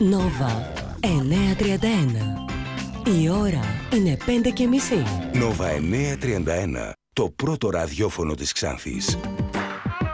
Νόβα 931. Η ώρα είναι 5:30. Νόβα 931. Το πρώτο ραδιόφωνο της Ξάνθης.